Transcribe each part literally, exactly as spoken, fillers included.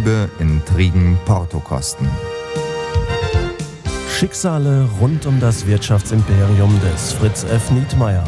Liebe, Intrigen, Portokosten. Schicksale rund um das Wirtschaftsimperium des Fritz F. Nietmeyer.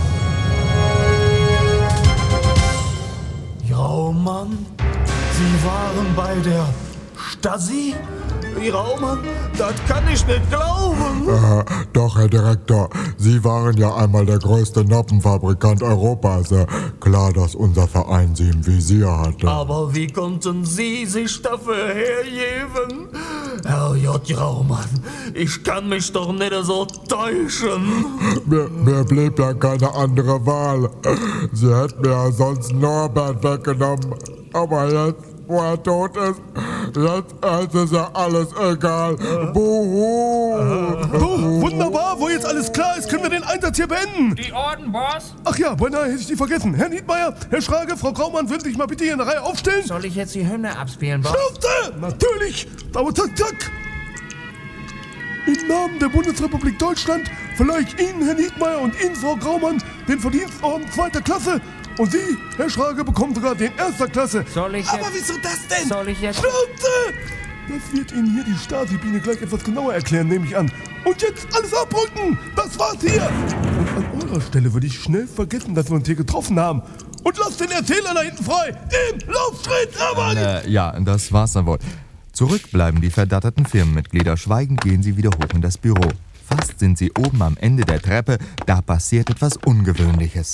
Raumann, Sie waren bei der Stasi? Raumann, das kann ich nicht glauben. Äh, doch, Herr Direktor, Sie waren ja einmal der größte Noppenfabrikant Europas. Äh, klar, dass unser Verein Sie im Visier hatte. Aber wie konnten Sie sich dafür hergeben? Herr J. Raumann, ich kann mich doch nicht so täuschen. Mir, mir blieb ja keine andere Wahl. Sie hätten mir ja sonst Norbert weggenommen. Aber jetzt, wo er tot ist, jetzt, jetzt ist ja alles egal. Buhu! So, wunderbar, wo jetzt alles klar ist, können wir den Einsatz hier beenden. Die Orden, Boss. Ach ja, beinahe hätte ich die vergessen. Herr Nietmeyer, Herr Schrage, Frau Graumann, würden sich mal bitte hier in der Reihe aufstellen? Soll ich jetzt die Hymne abspielen, Boss? Schnauze! Natürlich! Aber zack, zack! Im Namen der Bundesrepublik Deutschland verleihe ich Ihnen, Herr Nietmeyer, und Ihnen, Frau Graumann, den Verdienstorden zweiter Klasse. Und Sie, Herr Schrage, bekommen sogar den erster Klasse. Soll ich Aber jetzt... wieso das denn? Soll ich jetzt... Schnauze! Das wird Ihnen hier die Stasi-Biene gleich etwas genauer erklären, nehme ich an. Und jetzt alles abrücken! Das war's hier! Und an eurer Stelle würde ich schnell vergessen, dass wir uns hier getroffen haben. Und lasst den Erzähler da hinten frei! Im Laufschritt, aber nicht... Äh, ja, das war's dann wohl. Zurück bleiben die verdatterten Firmenmitglieder. Schweigend gehen sie wieder hoch in das Büro. Fast sind sie oben am Ende der Treppe, da passiert etwas Ungewöhnliches.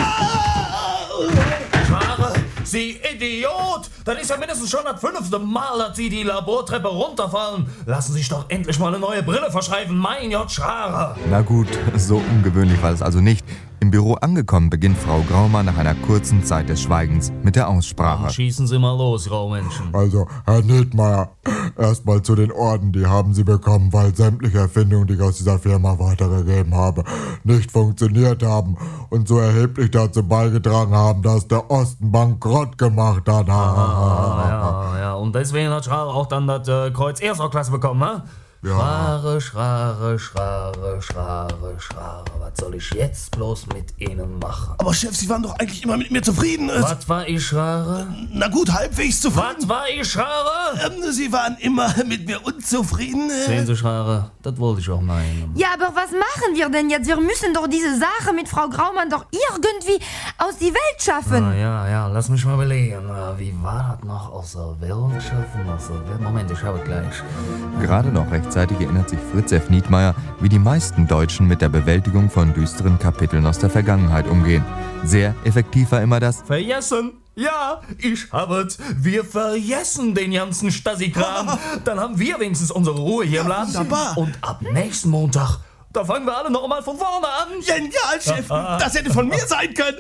Schrage, Sie Idiot! Das ist ja mindestens schon das fünfte Mal, dass Sie die Labortreppe runterfallen. Lassen Sie sich doch endlich mal eine neue Brille verschreiben, mein J. Schrage. Na gut, so ungewöhnlich war es also nicht. Im Büro angekommen beginnt Frau Graumann nach einer kurzen Zeit des Schweigens mit der Aussprache. Schießen Sie mal los, Raumenschen. Also, Herr Nietmeyer, erstmal zu den Orden, die haben Sie bekommen, weil sämtliche Erfindungen, die ich aus dieser Firma weitergegeben habe, nicht funktioniert haben und so erheblich dazu beigetragen haben, dass der Osten bankrott gemacht hat. Ah, ja, ja, und deswegen hat Schrage auch dann das äh, Kreuz erster Klasse bekommen, ne? Ja. Schrage, Schrage, Schrage, Schrage, Schrage. Was soll ich jetzt bloß mit Ihnen machen? Aber Chef, Sie waren doch eigentlich immer mit mir zufrieden. Äh, Was war ich, Schrage? Na gut, halbwegs zufrieden. Was war ich, Schrage? Ähm, Sie waren immer mit mir unzufrieden. Äh. Sehen Sie, Schrage, das wollte ich auch meinen. Ja, aber was machen wir denn jetzt? Wir müssen doch diese Sache mit Frau Graumann doch irgendwie aus die Welt schaffen. Ah, ja, ja, lass mich mal überlegen. Wie war das noch aus der Welt schaffen? Aus der Welt? Moment, ich habe es gleich. Gerade noch rechtzeitig erinnert sich Fritz F. Nietmeyer, wie die meisten Deutschen mit der Bewältigung von düsteren Kapiteln aus der Vergangenheit umgehen. Sehr effektiv war immer das Vergessen? Ja, ich hab's. Wir vergessen den ganzen Stasi-Kram. Dann haben wir wenigstens unsere Ruhe hier im Laden. Wunderbar. Und ab nächsten Montag, da fangen wir alle noch mal von vorne an. Genial, Chef. Das hätte von mir sein können.